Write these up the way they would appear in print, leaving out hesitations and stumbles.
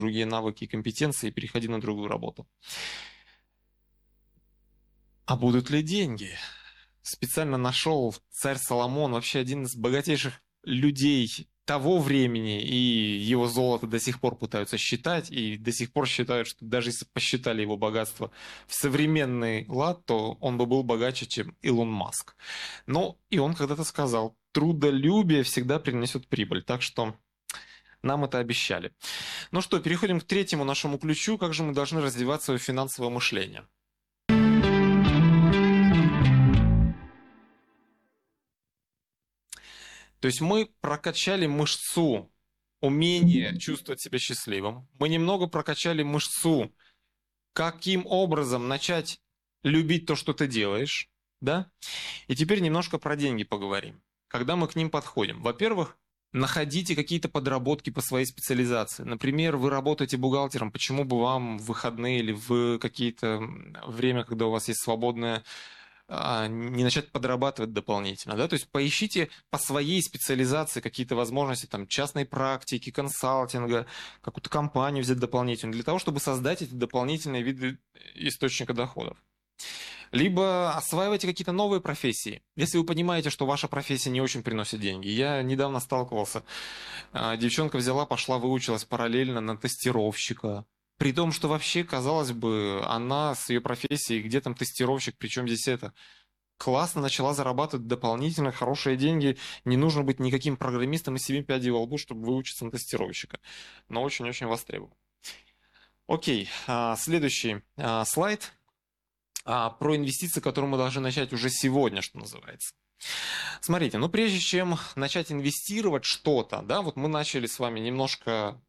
другие навыки и компетенции и переходи на другую работу. А будут ли деньги? Специально нашел царь Соломон, вообще один из богатейших людей того времени, и его золото до сих пор пытаются считать, и до сих пор считают, что даже если посчитали его богатство в современный лад, то он бы был богаче, чем Илон Маск. Но и он когда-то сказал, трудолюбие всегда принесет прибыль, так что нам это обещали. Ну что, переходим к третьему нашему ключу, как же мы должны развивать свое финансовое мышление. То есть мы прокачали мышцу умение чувствовать себя счастливым. Мы немного прокачали мышцу, каким образом начать любить то, что ты делаешь, да? И теперь немножко про деньги поговорим. Когда мы к ним подходим. Во-первых, находите какие-то подработки по своей специализации. Например, вы работаете бухгалтером, почему бы вам в выходные или в какие-то время, когда у вас есть свободное, не начать подрабатывать дополнительно, да, то есть поищите по своей специализации какие-то возможности, там, частной практики, консалтинга, какую-то компанию взять дополнительную, для того, чтобы создать эти дополнительные виды источника доходов. Либо осваивайте какие-то новые профессии. Если вы понимаете, что ваша профессия не очень приносит деньги. Я недавно сталкивался, девчонка взяла, пошла, выучилась параллельно на тестировщика. При том, что вообще, казалось бы, она с ее профессией, где там тестировщик, причем здесь это, классно начала зарабатывать дополнительно хорошие деньги, не нужно быть никаким программистом и 7 пядей во лбу, чтобы выучиться на тестировщика, но очень-очень востребован. Окей, следующий слайд про инвестиции, которые мы должны начать уже сегодня, что называется. Смотрите, ну прежде чем начать инвестировать что-то, да, вот мы начали с вами немножко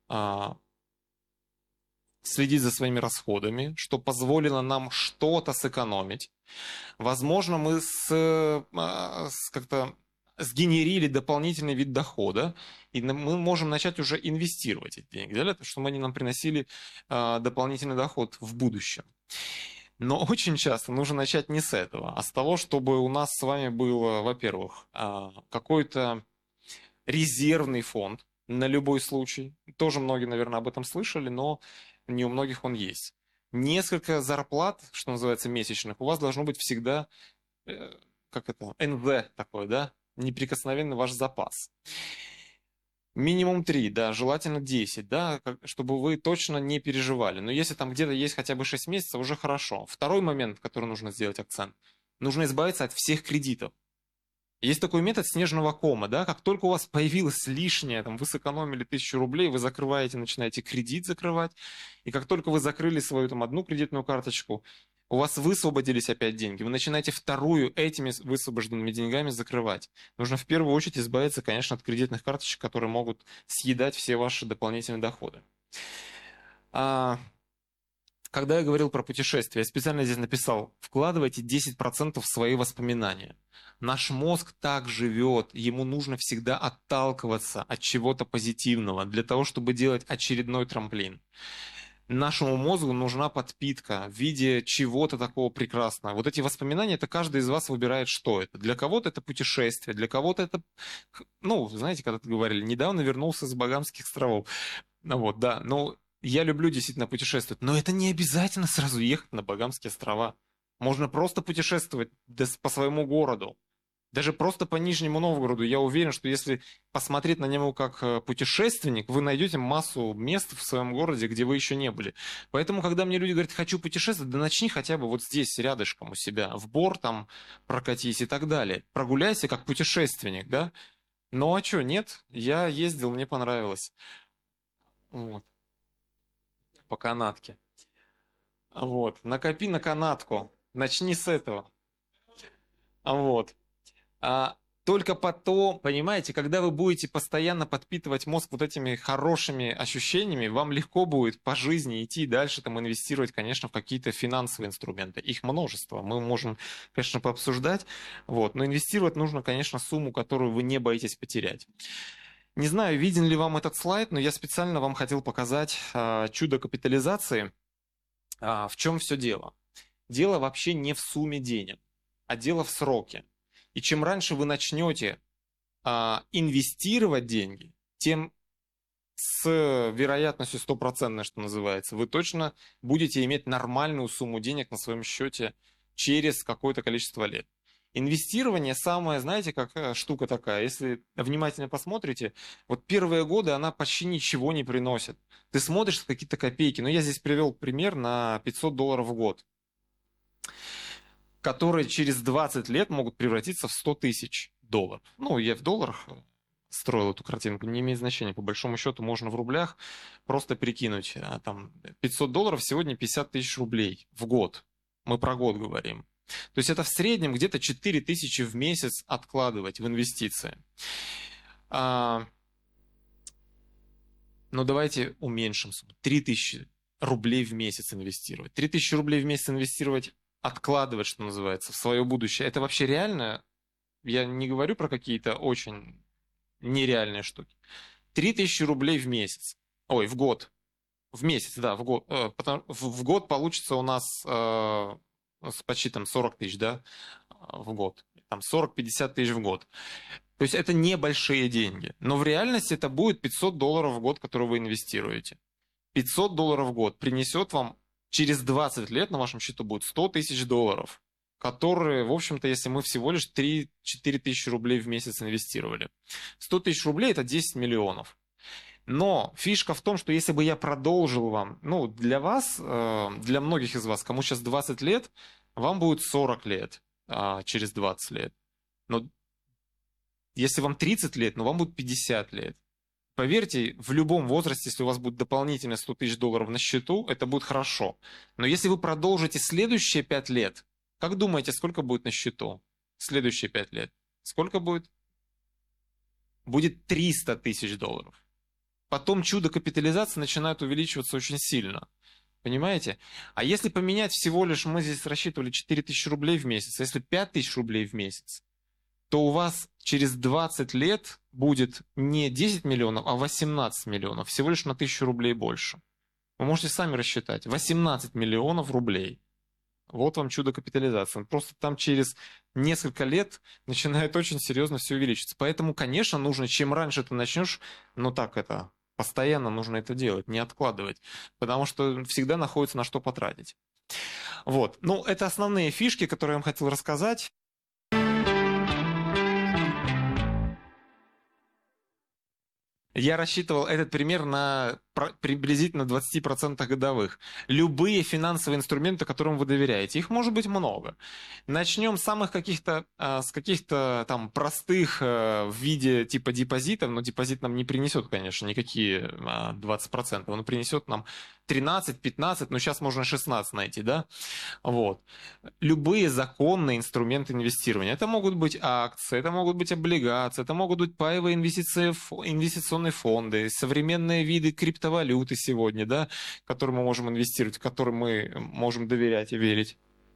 следить за своими расходами, что позволило нам что-то сэкономить. Возможно, мы как-то сгенерили дополнительный вид дохода, и мы можем начать уже инвестировать эти деньги, для того, чтобы они нам приносили дополнительный доход в будущем. Но очень часто нужно начать не с этого, а с того, чтобы у нас с вами был, во-первых, какой-то резервный фонд на любой случай. Тоже многие, наверное, об этом слышали, но не у многих он есть. Несколько зарплат, что называется, месячных, у вас должно быть всегда, как это, НВ такой, да, неприкосновенный ваш запас. Минимум 3, да, желательно 10, да, чтобы вы точно не переживали. Но если там где-то есть хотя бы 6 месяцев, уже хорошо. Второй момент, который нужно сделать акцент. Нужно избавиться от всех кредитов. Есть такой метод снежного кома, да, как только у вас появилось лишнее, там, вы сэкономили 1000 рублей, вы закрываете, начинаете кредит закрывать, и как только вы закрыли свою там одну кредитную карточку, у вас высвободились опять деньги, вы начинаете вторую этими высвобожденными деньгами закрывать. Нужно в первую очередь избавиться, конечно, от кредитных карточек, которые могут съедать все ваши дополнительные доходы. Когда я говорил про путешествия, я специально здесь написал, вкладывайте 10% в свои воспоминания. Наш мозг так живет, ему нужно всегда отталкиваться от чего-то позитивного, для того, чтобы делать очередной трамплин. Нашему мозгу нужна подпитка в виде чего-то такого прекрасного. Вот эти воспоминания, это каждый из вас выбирает, что это. Для кого-то это путешествие, для кого-то это, ну, знаете, когда-то говорили, недавно вернулся с Багамских островов. Ну вот, да, ну, я люблю действительно путешествовать, но это не обязательно сразу ехать на Багамские острова. Можно просто путешествовать по своему городу. Даже просто по Нижнему Новгороду. Я уверен, что если посмотреть на него как путешественник, вы найдете массу мест в своем городе, где вы еще не были. Поэтому, когда мне люди говорят, хочу путешествовать, да начни хотя бы вот здесь, рядышком у себя. В Бор там прокатись и так далее. Прогуляйся как путешественник, да? Ну а что, нет? Я ездил, мне понравилось. Вот. По канатке. Вот. Накопи на канатку. Начни с этого. Вот. Только потом, понимаете, когда вы будете постоянно подпитывать мозг вот этими хорошими ощущениями, вам легко будет по жизни идти дальше, там, инвестировать, конечно, в какие-то финансовые инструменты. Их множество. Мы можем, конечно, пообсуждать. Вот. Но инвестировать нужно, конечно, сумму, которую вы не боитесь потерять. Не знаю, виден ли вам этот слайд, но я специально вам хотел показать чудо капитализации. В чем все дело? Дело вообще не в сумме денег, а дело в сроке. И чем раньше вы начнете инвестировать деньги, тем с вероятностью стопроцентной, что называется, вы точно будете иметь нормальную сумму денег на своем счете через какое-то количество лет. Инвестирование самое, знаете, как штука такая, если внимательно посмотрите, вот первые годы она почти ничего не приносит. Ты смотришь какие-то копейки, но я здесь привел пример на $500 в год, которые через 20 лет могут превратиться в $100 000. Ну, я в долларах строил эту картинку, не имеет значения. По большому счету можно в рублях просто перекинуть. Там $500 сегодня 50 000 рублей в год. Мы про год говорим. То есть это в среднем где-то 4000 в месяц откладывать в инвестиции. Но давайте уменьшим сумму. 3000 рублей в месяц инвестировать. 3000 рублей в месяц инвестировать, откладывать, что называется, в свое будущее. Это вообще реально? Я не говорю про какие-то очень нереальные штуки. 3000 рублей в месяц. Ой, в год. В месяц, да, в год. В год получится у нас почти там 40 000, да, в год. Там 40-50 000 в год. То есть это небольшие деньги. Но в реальности это будет $500 в год, которые вы инвестируете. $500 в год принесет вам через 20 лет на вашем счету будет $100 000, которые, в общем-то, если мы всего лишь 3-4 тысячи рублей в месяц инвестировали. 100 000 рублей – это 10 миллионов. Но фишка в том, что если бы я продолжил вам, ну, для вас, для многих из вас, кому сейчас 20 лет, вам будет 40 лет через 20 лет. Но если вам 30 лет, ну, вам будет 50 лет. Поверьте, в любом возрасте, если у вас будет дополнительно $100 000 на счету, это будет хорошо. Но если вы продолжите следующие 5 лет, как думаете, сколько будет на счету? Следующие 5 лет. Сколько будет? Будет $300 000. Потом чудо капитализации начинает увеличиваться очень сильно. Понимаете? А если поменять всего лишь, мы здесь рассчитывали 4000 рублей в месяц, а если 5000 рублей в месяц, то у вас через 20 лет будет не 10 миллионов, а 18 миллионов. Всего лишь на 1000 рублей больше. Вы можете сами рассчитать. 18 миллионов рублей. Вот вам чудо капитализации. Просто там через несколько лет начинает очень серьезно все увеличиться. Поэтому, конечно, нужно, чем раньше ты начнешь, постоянно нужно это делать, не откладывать. Потому что всегда находится на что потратить. Вот. Ну, это основные фишки, которые я вам хотел рассказать. Я рассчитывал этот пример на приблизительно 20% годовых. Любые финансовые инструменты, которым вы доверяете, их может быть много. Начнем с самых с каких-то там простых в виде типа депозитов, но депозит нам не принесет, конечно, никакие 20%. Он принесет нам 13, 15, но сейчас можно 16 найти, да? Вот. Любые законные инструменты инвестирования. Это могут быть акции, это могут быть облигации, это могут быть паевые инвестиционные фонды, современные виды криптовалюты сегодня, да, в которые мы можем инвестировать, в которые мы можем доверять и верить.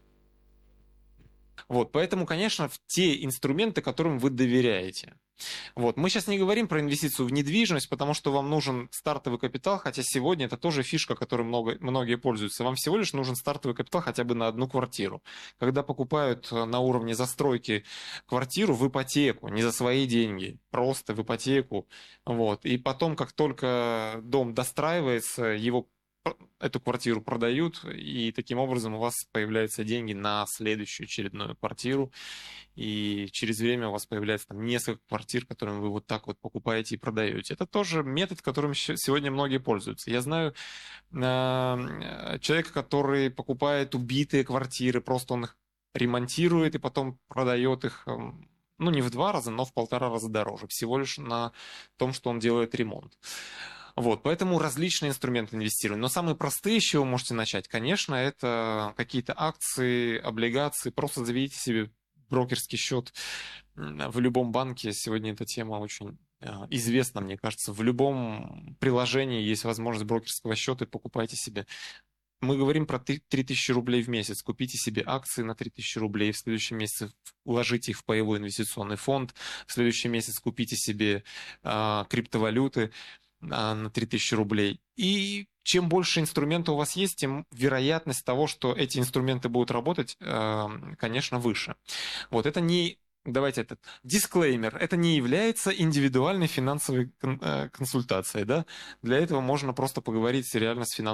Вот, поэтому, конечно, в те инструменты, которым вы доверяете. Вот. Мы сейчас не говорим про инвестицию в недвижимость, потому что вам нужен стартовый капитал, хотя сегодня это тоже фишка, которой многие пользуются. Вам всего лишь нужен стартовый капитал хотя бы на одну квартиру. Когда покупают на уровне застройки квартиру в ипотеку, не за свои деньги, просто в ипотеку. Вот. И потом, как только дом достраивается, эту квартиру продают, и таким образом у вас появляются деньги на следующую очередную квартиру, и через время у вас появляется там несколько квартир, которыми вы вот так вот покупаете и продаете. Это тоже метод, которым сегодня многие пользуются. Я знаю человека, который покупает убитые квартиры, просто он их ремонтирует и потом продает их, ну, не в 2 раза, но в 1,5 раза дороже, всего лишь на том, что он делает ремонт. Вот, поэтому различные инструменты инвестирования. Но самые простые, с чего вы можете начать, конечно, это какие-то акции, облигации. Просто заведите себе брокерский счет в любом банке. Сегодня эта тема очень известна, мне кажется. В любом приложении есть возможность брокерского счета, и покупайте себе. Мы говорим про 3000 рублей в месяц. Купите себе акции на 3000 рублей. В следующем месяце вложите их в паевой инвестиционный фонд. В следующий месяц купите себе криптовалюты на 3000 рублей. И чем больше инструментов у вас есть, тем вероятность того, что эти инструменты будут работать, конечно, выше. Вот это не давайте этот дисклеймер. Это не является индивидуальной финансовой консультацией, да? Для этого можно просто поговорить реально с финансовым